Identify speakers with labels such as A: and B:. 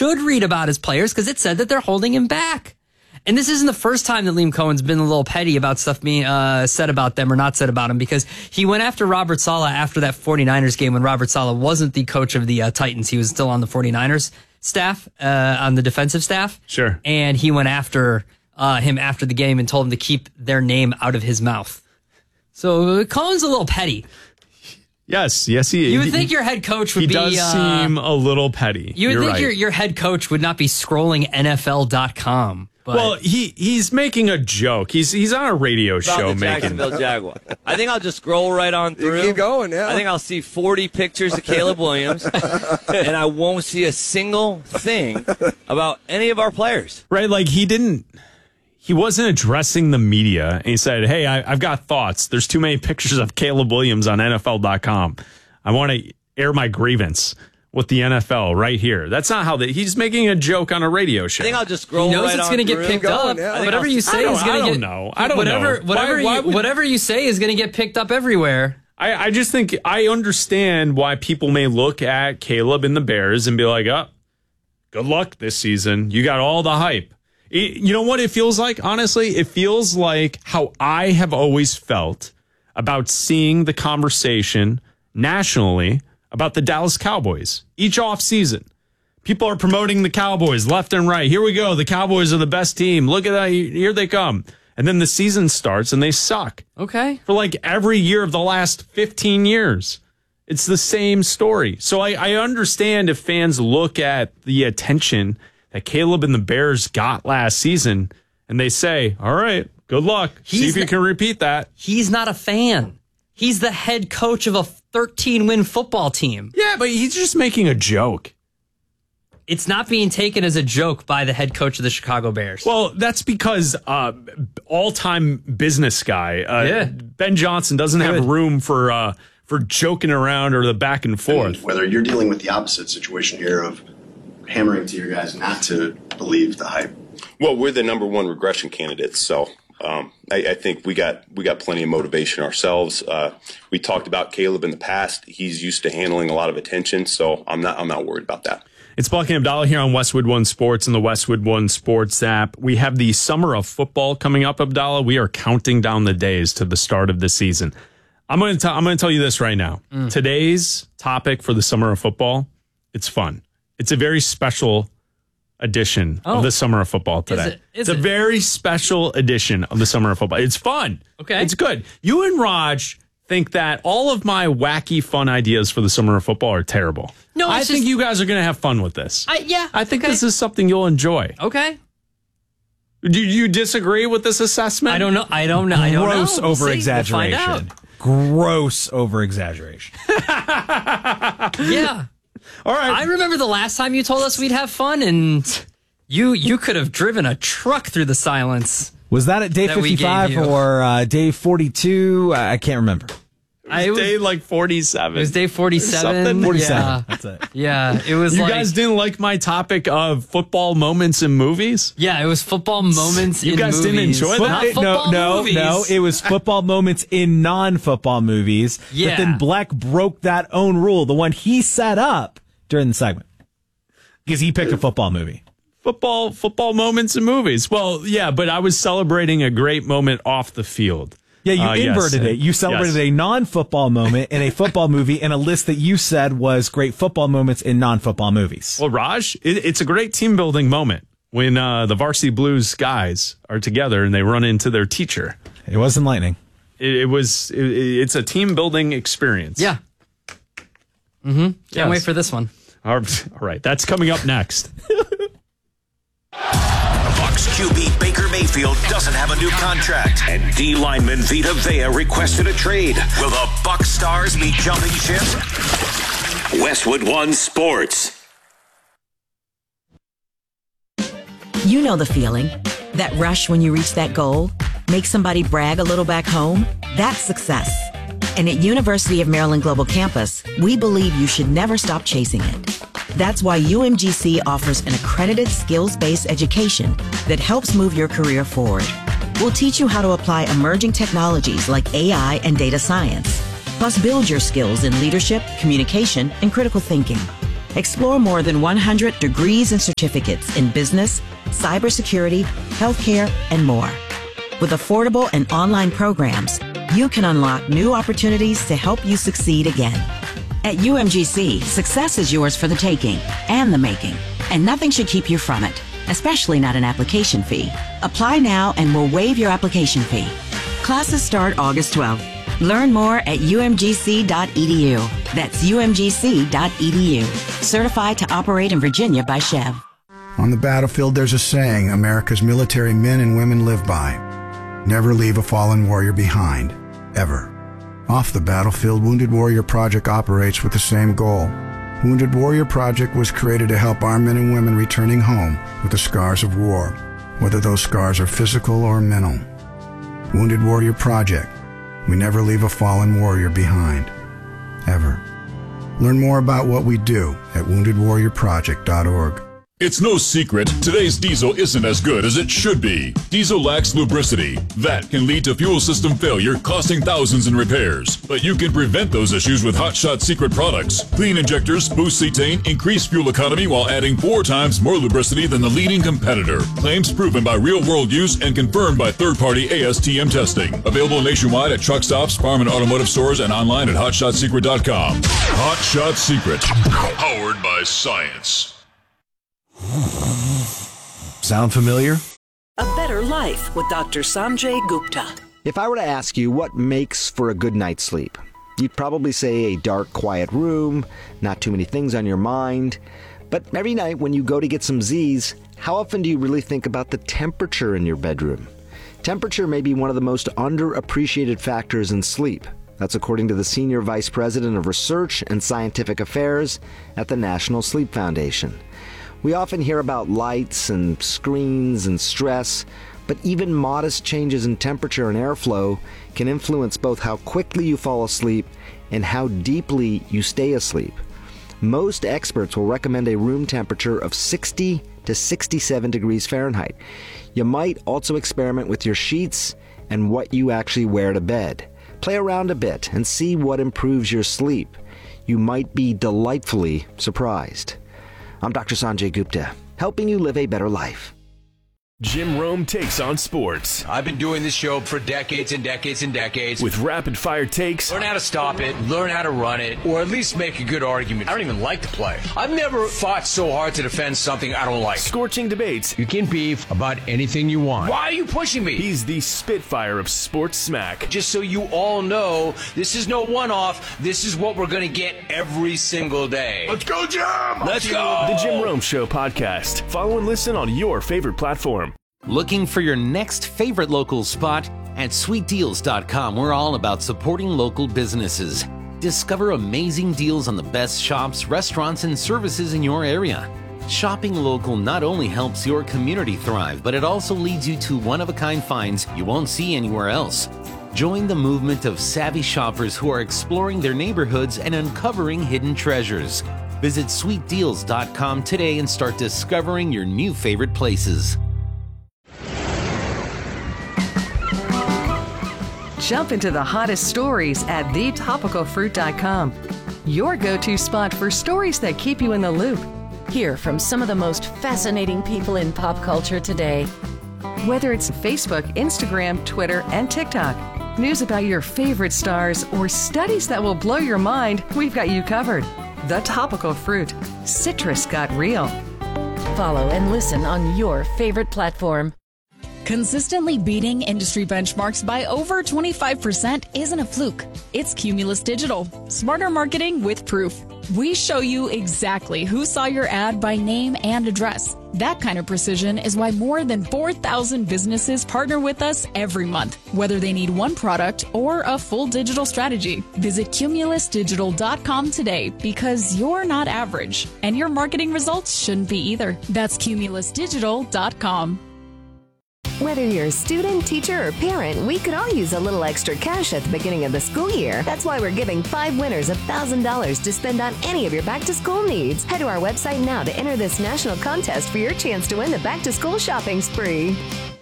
A: should read about his players because it said that they're holding him back. And this isn't the first time that Liam Cohen's been a little petty about stuff being said about them or not said about him, because he went after Robert Saleh after that 49ers game when Robert Saleh wasn't the coach of the Titans. He was still on the 49ers staff, on the defensive staff.
B: Sure.
A: And he went after him after the game and told him to keep their name out of his mouth. So Cohen's a little petty.
B: Yes, he is.
A: You would think your head coach would be...
B: He does seem a little petty.
A: You would think
B: right.
A: your head coach would not be scrolling NFL.com. But
B: well, he's making a joke. He's on a radio
C: About
B: show
C: the
B: making...
C: Jacksonville Jaguars. I think I'll just scroll right on through.
D: You keep going, yeah.
C: I think I'll see 40 pictures of Caleb Williams, and I won't see a single thing about any of our players.
B: Right, like he wasn't addressing the media, and he said, hey, I've got thoughts. There's too many pictures of Caleb Williams on NFL.com. I want to air my grievance with the NFL right here. That's not how he's making a joke on a radio show.
C: I think I'll just scroll
A: he knows
C: right
A: it's
C: on
A: going to get
C: through.
A: picked up.
D: Yeah.
A: Whatever you say is going to get...
B: I don't know.
A: Whatever you say is going to get picked up everywhere.
B: I just think I understand why people may look at Caleb and the Bears and be like, oh, good luck this season. You got all the hype. You know what it feels like? Honestly, it feels like how I have always felt about seeing the conversation nationally about the Dallas Cowboys each offseason. People are promoting the Cowboys left and right. Here we go. The Cowboys are the best team. Look at that. Here they come. And then the season starts and they suck.
A: Okay.
B: For like every year of the last 15 years. It's the same story. So I understand if fans look at the attention that Caleb and the Bears got last season and they say, all right, good luck. See if you can repeat that.
A: He's not a fan. He's the head coach of a 13-win football team.
B: Yeah, but he's just making a joke.
A: It's not being taken as a joke by the head coach of the Chicago Bears.
B: Well, that's because all-time business guy, Ben Johnson, doesn't have room for joking around or the back and forth.
E: And whether you're dealing with the opposite situation here of hammering to your guys not to believe the hype.
F: Well, we're the number one regression candidates, so I think we got plenty of motivation ourselves. We talked about Caleb in the past. He's used to handling a lot of attention, so I'm not worried about that.
B: It's Bucky and Abdallah here on Westwood One Sports and the Westwood One Sports app. We have the summer of football coming up, Abdallah. We are counting down the days to the start of the season. I'm going to tell you this right now. Today's topic for the summer of football, it's fun. It's a very special edition of the summer of football today. It's a very special edition of the summer of football. It's fun.
A: Okay.
B: It's good. You and Raj think that all of my wacky fun ideas for the summer of football are terrible.
A: No,
B: I think you guys are going to have fun with this. I think this is something you'll enjoy.
A: Okay.
B: Do you disagree with this assessment?
A: I don't know.
G: Gross
A: We'll
G: over-exaggeration.
A: find out.
G: Gross over-exaggeration.
A: Yeah.
B: All right.
A: I remember the last time you told us we'd have fun, and you could have driven a truck through the silence.
G: Was that at day
A: That we
G: 55
A: gave you.
G: or day 42? I can't remember.
B: It was day like 47.
A: It was day 47.
B: Something.
G: 47.
A: Yeah.
G: That's it.
A: Yeah, it was
B: You
A: like...
B: guys didn't like my topic of football moments in movies?
A: Yeah, it was football moments in movies.
B: You guys didn't enjoy that?
A: Not football movies.
G: No. It was football moments in non-football movies.
A: Yeah.
G: But then Black broke that own rule, the one he set up during the segment. Because he picked a football movie.
B: Football moments in movies. Well, yeah, but I was celebrating a great moment off the field.
G: Yeah, you inverted it. You celebrated a non-football moment in a football movie in a list that you said was great football moments in non-football movies.
B: Well, Raj, it's a great team-building moment when the Varsity Blues guys are together and they run into their teacher.
G: It was enlightening.
B: It's a team-building experience.
A: Yeah. Can't wait for this one.
B: All right, that's coming up next.
H: Bucs QB Baker Mayfield doesn't have a new contract, and D lineman Vita Vea requested a trade. Will the Bucs stars be jumping ship? Westwood One Sports.
I: You know the feeling. That rush when you reach that goal. Make somebody brag a little back home. That's success. And at University of Maryland Global Campus, we believe you should never stop chasing it. That's why UMGC offers an accredited skills-based education that helps move your career forward. We'll teach you how to apply emerging technologies like AI and data science, plus build your skills in leadership, communication, and critical thinking. Explore more than 100 degrees and certificates in business, cybersecurity, healthcare, and more. With affordable and online programs, you can unlock new opportunities to help you succeed again. At UMGC, success is yours for the taking and the making, and nothing should keep you from it, especially not an application fee. Apply now and we'll waive your application fee. Classes start August 12th. Learn more at umgc.edu. That's umgc.edu. Certified to operate in Virginia by Chev.
D: On the battlefield, there's a saying America's military men and women live by. Never leave a fallen warrior behind, ever. Off the battlefield, Wounded Warrior Project operates with the same goal. Wounded Warrior Project was created to help our men and women returning home with the scars of war, whether those scars are physical or mental. Wounded Warrior Project. We never leave a fallen warrior behind, ever. Learn more about what we do at woundedwarriorproject.org.
J: It's no secret, today's diesel isn't as good as it should be. Diesel lacks lubricity. That can lead to fuel system failure, costing thousands in repairs. But you can prevent those issues with Hot Shot Secret products. Clean injectors, boost cetane, increase fuel economy while adding 4 times more lubricity than the leading competitor. Claims proven by real-world use and confirmed by third-party ASTM testing. Available nationwide at truck stops, farm and automotive stores, and online at hotshotsecret.com. Hot Shot Secret. Powered by science.
K: Sound familiar?
L: A Better Life with Dr. Sanjay Gupta.
K: If I were to ask you what makes for a good night's sleep, you'd probably say a dark, quiet room, not too many things on your mind. But every night when you go to get some Z's, how often do you really think about the temperature in your bedroom? Temperature may be one of the most underappreciated factors in sleep. That's according to the Senior Vice President of Research and Scientific Affairs at the National Sleep Foundation. We often hear about lights and screens and stress, but even modest changes in temperature and airflow can influence both how quickly you fall asleep and how deeply you stay asleep. Most experts will recommend a room temperature of 60 to 67 degrees Fahrenheit. You might also experiment with your sheets and what you actually wear to bed. Play around a bit and see what improves your sleep. You might be delightfully surprised. I'm Dr. Sanjay Gupta, helping you live a better life.
M: Jim Rome takes on sports.
N: I've been doing this show for decades and decades and decades.
M: With rapid-fire takes.
N: Learn how to stop it, learn how to run it, or at least make a good argument. I don't even like to play. I've never fought so hard to defend something I don't like.
M: Scorching debates.
N: You can beef about anything you want. Why are you pushing me?
M: He's the Spitfire of sports smack.
N: Just so you all know, this is no one-off. This is what we're going to get every single day.
M: Let's go, Jim!
N: Let's go!
M: The Jim Rome Show podcast. Follow and listen on your favorite platform.
O: Looking for your next favorite local spot? At sweetdeals.com, we're all about supporting local businesses. Discover amazing deals on the best shops, restaurants, and services in your area. Shopping local not only helps your community thrive, but it also leads you to one-of-a-kind finds you won't see anywhere else. Join the movement of savvy shoppers who are exploring their neighborhoods and uncovering hidden treasures. Visit sweetdeals.com today and start discovering your new favorite places.
P: Jump into the hottest stories at thetopicalfruit.com. Your go-to spot for stories that keep you in the loop.
Q: Hear from some of the most fascinating people in pop culture today.
P: Whether it's Facebook, Instagram, Twitter, and TikTok, news about your favorite stars, or studies that will blow your mind, we've got you covered. The Topical Fruit. Citrus got real.
Q: Follow and listen on your favorite platform.
R: Consistently beating industry benchmarks by over 25% isn't a fluke. It's Cumulus Digital. Smarter marketing with proof. We show you exactly who saw your ad by name and address. That kind of precision is why more than 4,000 businesses partner with us every month, whether they need one product or a full digital strategy. Visit cumulusdigital.com today because you're not average, and your marketing results shouldn't be either. That's cumulusdigital.com.
S: Whether you're a student, teacher, or parent, we could all use a little extra cash at the beginning of the school year. That's why we're giving 5 winners $1,000 to spend on any of your back-to-school needs. Head to our website now to enter this national contest for your chance to win the back-to-school shopping spree.